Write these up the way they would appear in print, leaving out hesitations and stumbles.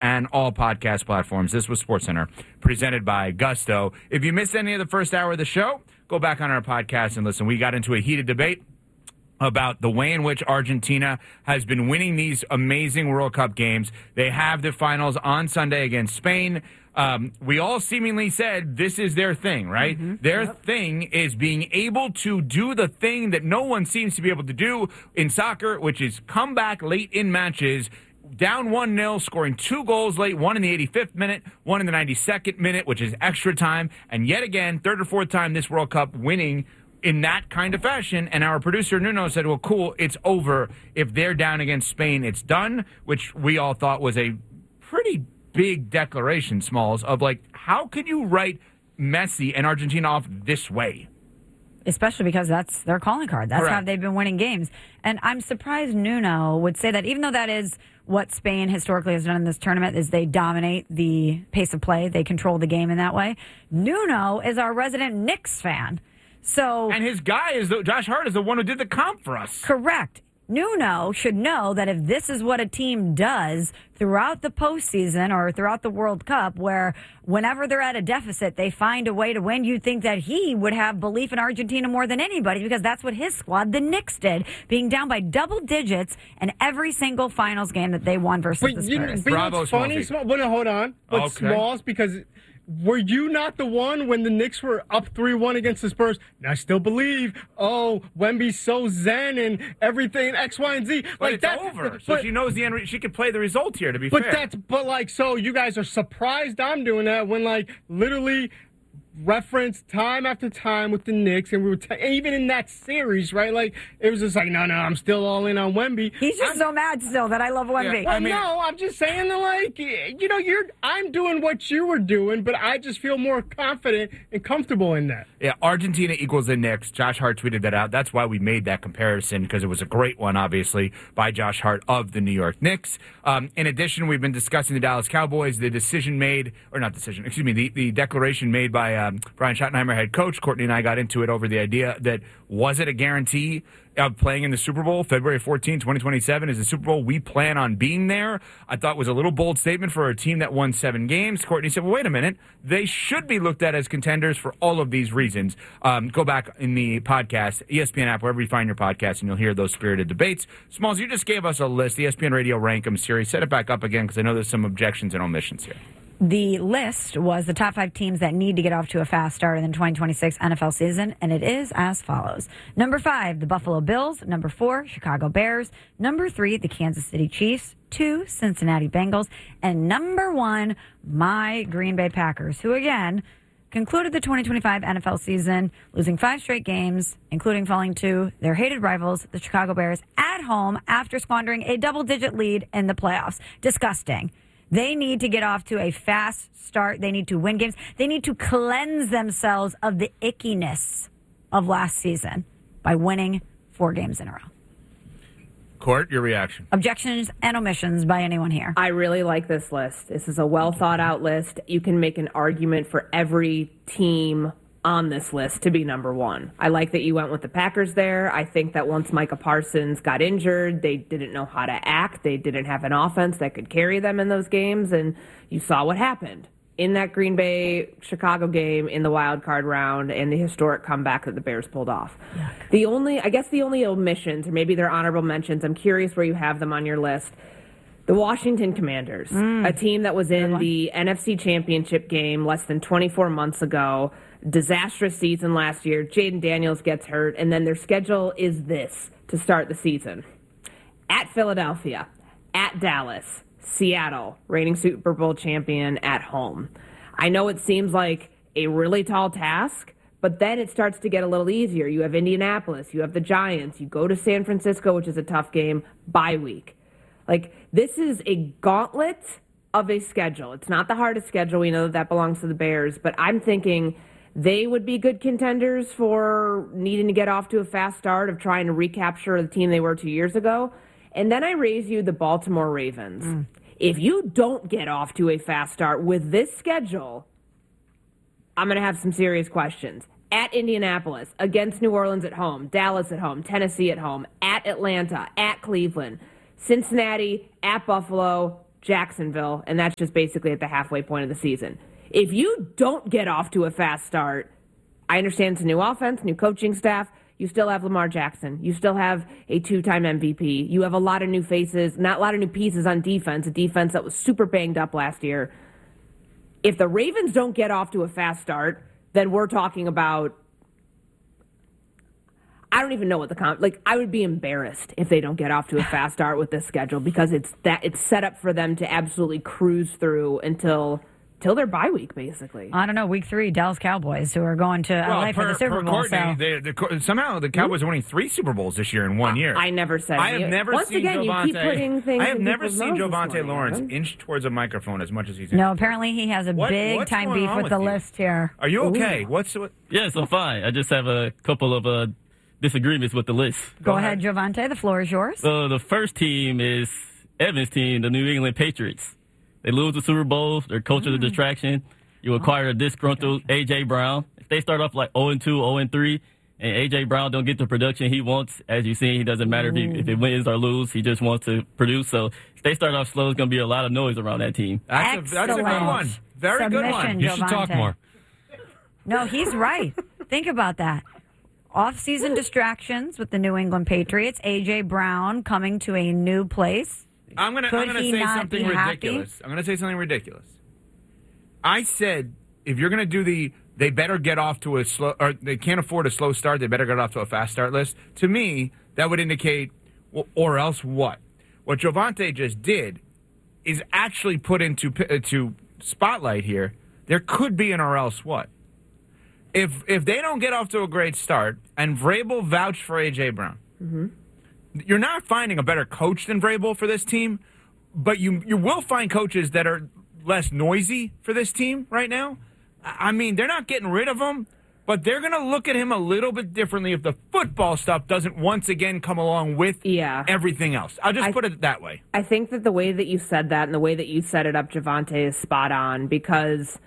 and all podcast platforms. This was SportsCenter, presented by Gusto. If you missed any of the first hour of the show, go back on our podcast and listen. We got into a heated debate about the way in which Argentina has been winning these amazing World Cup games. They have the finals on Sunday against Spain. We all seemingly said this is their thing, right? Mm-hmm. Their thing is being able to do the thing that no one seems to be able to do in soccer, which is come back late in matches, down 1-0, scoring 2 goals late, one in the 85th minute, one in the 92nd minute, which is extra time, and yet again, third or fourth time this World Cup winning in that kind of fashion. And our producer, Nuno, said, well, cool, it's over. If they're down against Spain, it's done, which we all thought was a pretty big declaration, Smalls, of like, how could you write Messi and Argentina off this way? Especially because that's their calling card. That's how they've been winning games. And I'm surprised Nuno would say that, even though that is what Spain historically has done in this tournament, is they dominate the pace of play. They control the game in that way. Nuno is our resident Knicks fan. And his guy is Josh Hart is the one who did the comp for us. Correct. Nuno should know that if this is what a team does throughout the postseason or throughout the World Cup, where whenever they're at a deficit, they find a way to win, you'd think that he would have belief in Argentina more than anybody, because that's what his squad, the Knicks, did, being down by double digits in every single finals game that they won versus the Spurs. Bravo, funny, hold on. But Smalls, because were you not the one when the Knicks were up 3-1 against the Spurs? And I still believe, Wemby's so zen and everything, X, Y, and Z. But it's over. So she knows the end. She could play the result here, to be fair. So you guys are surprised I'm doing that when, literally reference time after time with the Knicks, and we were even in that series, right? It was just no, I'm still all in on Wemby. He's just so mad still that I love Wemby. Yeah, no, I'm just saying that, I'm doing what you were doing, but I just feel more confident and comfortable in that. Yeah, Argentina equals the Knicks. Josh Hart tweeted that out. That's why we made that comparison, because it was a great one, obviously, by Josh Hart of the New York Knicks. In addition, we've been discussing the Dallas Cowboys, the declaration made by Brian Schottenheimer, head coach. Courtney and I got into it over the idea that, was it a guarantee of playing in the Super Bowl February 14, 2027 is the Super Bowl we plan on being there? I thought it was a little bold statement for a team that won 7 games. Courtney said, well, wait a minute. They should be looked at as contenders for all of these reasons. Go back in the podcast, ESPN app, wherever you find your podcast, and you'll hear those spirited debates. Smalls, you just gave us a list, the ESPN Radio Rankem series. Set it back up again, because I know there's some objections and omissions here. The list was the top 5 teams that need to get off to a fast start in the 2026 NFL season, and it is as follows. Number 5, the Buffalo Bills. Number 4, Chicago Bears. Number 3, the Kansas City Chiefs. 2, Cincinnati Bengals. And number 1, my Green Bay Packers, who, again, concluded the 2025 NFL season losing 5 straight games, including falling to their hated rivals, the Chicago Bears, at home after squandering a double-digit lead in the playoffs. Disgusting. They need to get off to a fast start. They need to win games. They need to cleanse themselves of the ickiness of last season by winning 4 games in a row. Court, your reaction. Objections and omissions by anyone here? I really like this list. This is a well-thought-out list. You can make an argument for every team on this list to be number 1. I like that you went with the Packers there. I think that once Micah Parsons got injured, they didn't know how to act. They didn't have an offense that could carry them in those games, and you saw what happened in that Green Bay-Chicago game in the wild card round and the historic comeback that the Bears pulled off. Yuck. The only omissions, or maybe they're honorable mentions, I'm curious where you have them on your list. The Washington Commanders, a team that was in the NFC Championship game less than 24 months ago. Disastrous season last year. Jaden Daniels gets hurt, and then their schedule is this to start the season. At Philadelphia, at Dallas, Seattle, reigning Super Bowl champion at home. I know it seems like a really tall task, but then it starts to get a little easier. You have Indianapolis, you have the Giants, you go to San Francisco, which is a tough game, bye week. This is a gauntlet of a schedule. It's not the hardest schedule. We know that belongs to the Bears, but I'm thinking they would be good contenders for needing to get off to a fast start of trying to recapture the team they were 2 years ago. And then I raise you the Baltimore Ravens. If you don't get off to a fast start with this schedule, I'm going to have some serious questions. At Indianapolis, against New Orleans at home, Dallas at home, Tennessee at home, at Atlanta, at Cleveland, Cincinnati, at Buffalo, Jacksonville, and that's just basically at the halfway point of the season. If you don't get off to a fast start, I understand it's a new offense, new coaching staff. You still have Lamar Jackson. You still have a 2-time MVP. You have a lot of new faces, not a lot of new pieces on defense, a defense that was super banged up last year. If the Ravens don't get off to a fast start, then we're talking about, I don't even know what I would be embarrassed if they don't get off to a fast start with this schedule, because it's set up for them to absolutely cruise through until their bye week, basically. I don't know, week 3, Dallas Cowboys, who are going to LA for the Super Bowl. Courtney, somehow the Cowboys are winning 3 Super Bowls this year in 1 year. I never said. I have never Once seen again, you keep putting things. I have never seen Javonte Javonte Lawrence inch towards a microphone as much as he's. No, apparently he has a big time beef with the list here. Are you okay? What? Yes, I'm fine. I just have a couple of disagreements with the list. Go ahead, Javonte. The floor is yours. So the first team is Evan's team, the New England Patriots. They lose the Super Bowl. Their coach is a distraction. You acquire a disgruntled A.J. Brown. If they start off like 0-2, 0-3, and A.J. Brown don't get the production he wants, as you've seen, he doesn't matter if it wins or lose. He just wants to produce. So if they start off slow, it's going to be a lot of noise around that team. That's a good one. Very good one. You should talk more. No, he's right. Think about that. Off-season distractions with the New England Patriots. A.J. Brown coming to a new place. I'm going to say something ridiculous. I'm going to say something ridiculous. I said, if you're going to do they better get off to a slow, or they can't afford a slow start, they better get off to a fast start list. To me, that would indicate, or else what? What Javonte just did is actually put into spotlight here. There could be an or else what? If they don't get off to a great start, and Vrabel vouched for A.J. Brown, you're not finding a better coach than Vrabel for this team, but you will find coaches that are less noisy for this team right now. I mean, they're not getting rid of him, but they're going to look at him a little bit differently if the football stuff doesn't once again come along with everything else. I'll just put it that way. I think that the way that you said that and the way that you set it up, Javonte, is spot on, because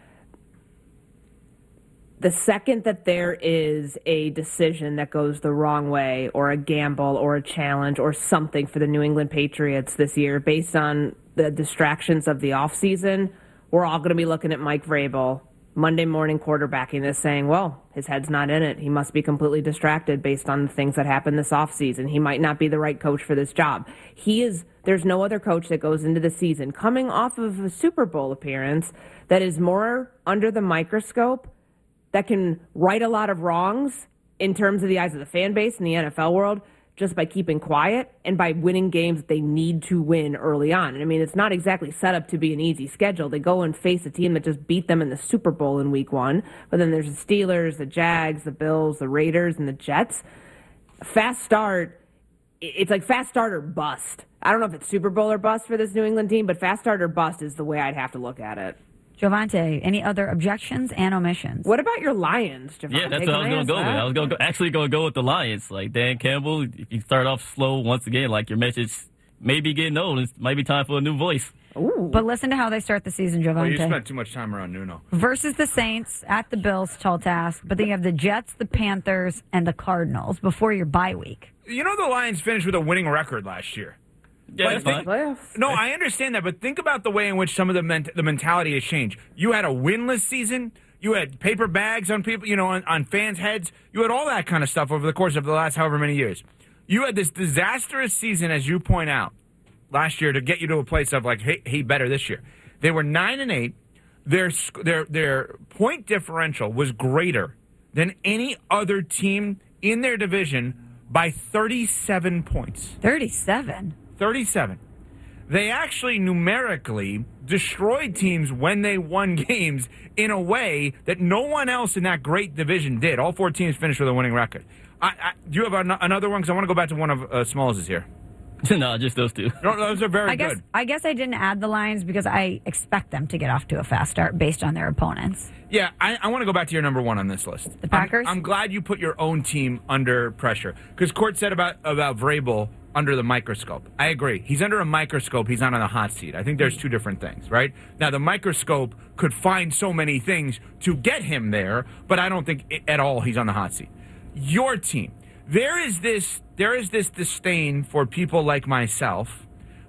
the second that there is a decision that goes the wrong way, or a gamble or a challenge or something for the New England Patriots this year based on the distractions of the offseason, we're all going to be looking at Mike Vrabel Monday morning quarterbacking this, saying, well, his head's not in it. He must be completely distracted based on the things that happened this offseason. He might not be the right coach for this job. There's no other coach that goes into the season coming off of a Super Bowl appearance that is more under the microscope, that can right a lot of wrongs in terms of the eyes of the fan base in the NFL world, just by keeping quiet and by winning games they need to win early on. And I mean, it's not exactly set up to be an easy schedule. They go and face a team that just beat them in the Super Bowl in week 1, but then there's the Steelers, the Jags, the Bills, the Raiders, and the Jets. Fast start, it's like fast start or bust. I don't know if it's Super Bowl or bust for this New England team, but fast start or bust is the way I'd have to look at it. Javonte, any other objections and omissions? What about your Lions, Javonte? Yeah, that's what I was going to go with. I was actually going to go with the Lions. Like Dan Campbell, if you start off slow once again, like your message may be getting old. It might be time for a new voice. Ooh. But listen to how they start the season, Javonte. Well, you spent too much time around Nuno. Versus the Saints, at the Bills, tall task. But then you have the Jets, the Panthers, and the Cardinals before your bye week. You know the Lions finished with a winning record last year. Yeah, that's fine. No, I understand that, but think about the way in which some of the mentality has changed. You had a winless season. You had paper bags on people, on fans' heads. You had all that kind of stuff over the course of the last however many years. You had this disastrous season, as you point out, last year to get you to a place of like, hey, better this year. They were 9-8. Their point differential was greater than any other team in their division by 37 points. 37. They actually numerically destroyed teams when they won games in a way that no one else in that great division did. All 4 teams finished with a winning record. Do you have another one? Because I want to go back to one of Smalls' here. No, just those 2. No, those are very good. I guess I didn't add the Lions because I expect them to get off to a fast start based on their opponents. Yeah, I want to go back to your number 1 on this list. The Packers? I'm glad you put your own team under pressure. Because Court said about Vrabel under the microscope. I agree. He's under a microscope. He's not on a hot seat. I think there's 2 different things, right? Now, the microscope could find so many things to get him there, but I don't think at all he's on the hot seat. Your team. There is this disdain for people like myself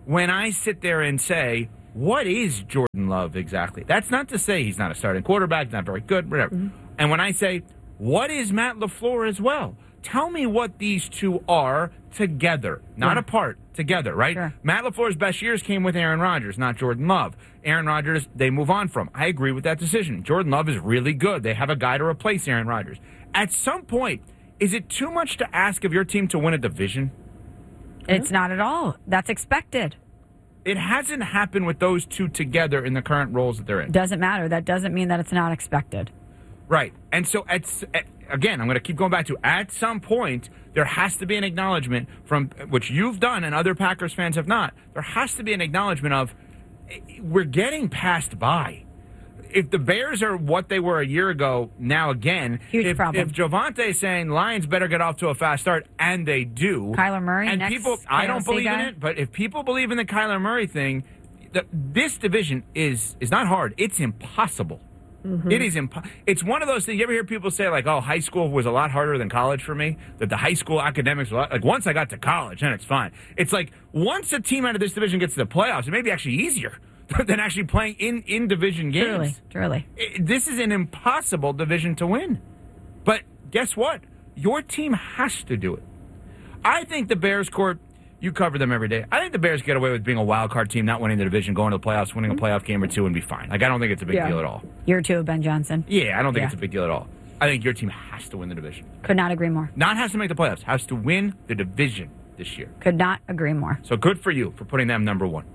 when I sit there and say, what is Jordan Love exactly? That's not to say he's not a starting quarterback, not very good, whatever. Mm-hmm. And when I say, what is Matt LaFleur as well? Tell me what these two are together, not apart, together, right? Sure. Matt LaFleur's best years came with Aaron Rodgers, not Jordan Love. Aaron Rodgers, they move on from. I agree with that decision. Jordan Love is really good. They have a guy to replace Aaron Rodgers. At some point, is it too much to ask of your team to win a division? It's not at all. That's expected. It hasn't happened with those two together in the current roles that they're in. Doesn't matter. That doesn't mean that it's not expected. Right. And so, again, I'm going to keep going back to, at some point, there has to be an acknowledgement from, which you've done and other Packers fans have not, there has to be an acknowledgement of, we're getting passed by. If the Bears are what they were a year ago, now again, huge problem. If Javonte is saying Lions better get off to a fast start, and they do, Kyler Murray, and next people, I don't believe guy. in it, but if people believe in the Kyler Murray thing, this division is not hard. It's impossible. Mm-hmm. It is It's one of those things. You ever hear people say like, "Oh, high school was a lot harder than college for me"? That the high school academics were like once I got to college, then it's fine. It's like once a team out of this division gets to the playoffs, it may be actually easier than actually playing in division games. Truly. This is an impossible division to win. But guess what? Your team has to do it. I think the Bears, Court, you cover them every day. I think the Bears get away with being a wild card team, not winning the division, going to the playoffs, winning a playoff game or two, and be fine. Like, I don't think it's a big deal at all. Year two of Ben Johnson. Yeah, I don't think it's a big deal at all. I think your team has to win the division. Could not agree more. Not has to make the playoffs, has to win the division this year. Could not agree more. So good for you for putting them number one.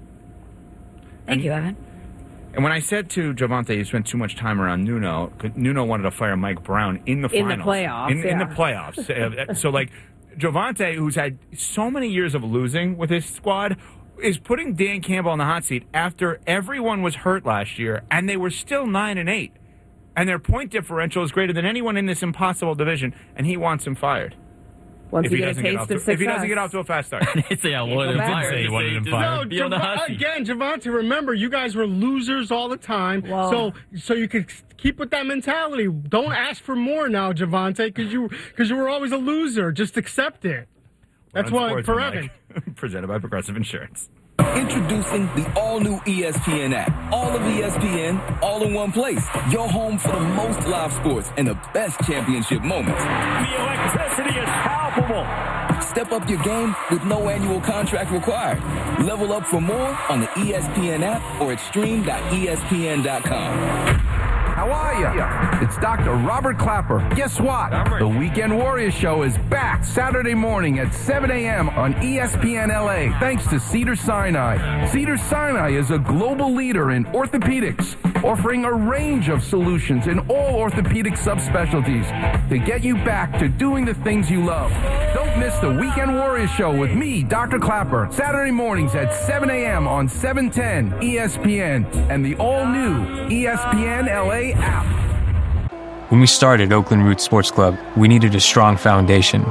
Thank you, Evan. And when I said to Javonte, you spent too much time around Nuno, Nuno wanted to fire Mike Brown in the finals. In the playoffs, in the playoffs. So, like, Javonte, who's had so many years of losing with his squad, is putting Dan Campbell on the hot seat after everyone was hurt last year, and they were still 9-8. And their point differential is greater than anyone in this impossible division, and he wants him fired. Once you get a taste of success. If he doesn't get off to a fast start. Say I wanted him fired. Say he wanted him fired. No, again, Javonte, remember, you guys were losers all the time. Whoa. So you could keep with that mentality. Don't ask for more now, Javonte, because you were always a loser. Just accept it. That's why, for Evan. Presented by Progressive Insurance. Introducing the all-new ESPN app. All of ESPN, all in one place. Your home for the most live sports and the best championship moments. The electricity is palpable. Step up your game with no annual contract required. Level up for more on the ESPN app or at stream.espn.com. How are you? It's Dr. Robert Clapper. Guess what? The Weekend Warriors Show is back Saturday morning at 7 a.m. on ESPN LA, thanks to Cedars-Sinai. Cedars-Sinai is a global leader in orthopedics, offering a range of solutions in all orthopedic subspecialties to get you back to doing the things you love. Don't miss the Weekend Warriors Show with me, Dr. Clapper, Saturday mornings at 7 a.m. on 710 ESPN and the all-new ESPN LA app. When we started Oakland Roots Sports Club, we needed a strong foundation.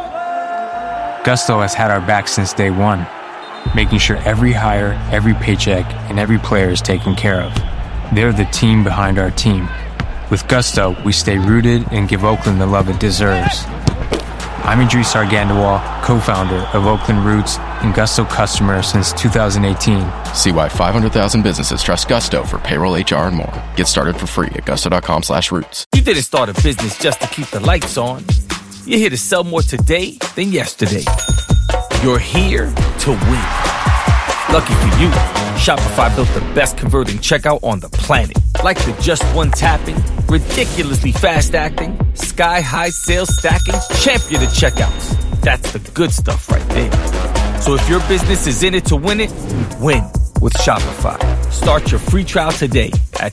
Gusto has had our back since day one, making sure every hire, every paycheck, and every player is taken care of. They're the team behind our team. With Gusto, we stay rooted and give Oakland the love it deserves. I'm Idris Argandawal, co-founder of Oakland Roots and Gusto customer since 2018. See why 500,000 businesses trust Gusto for payroll, HR, and more. Get started for free at gusto.com/roots. You didn't start a business just to keep the lights on. You're here to sell more today than yesterday. You're here to win. Lucky for you, Shopify built the best converting checkout on the planet. Like the just one tapping, ridiculously fast acting, sky-high sales stacking, champion of checkouts. That's the good stuff right there. So if your business is in it to win it, win with Shopify. Start your free trial today at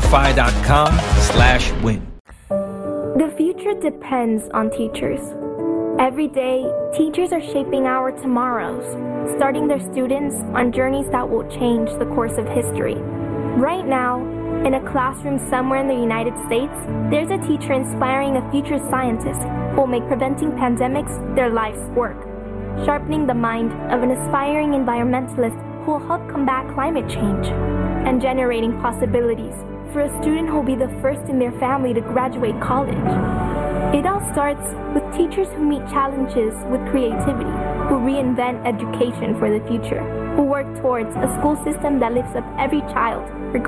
shopify.com/win. The future depends on teachers. Every day, teachers are shaping our tomorrows, starting their students on journeys that will change the course of history. Right now, in a classroom somewhere in the United States, there's a teacher inspiring a future scientist who will make preventing pandemics their life's work, sharpening the mind of an aspiring environmentalist who will help combat climate change, and generating possibilities for a student who will be the first in their family to graduate college. It all starts with teachers who meet challenges with creativity, who reinvent education for the future, who work towards a school system that lifts up every child, regardless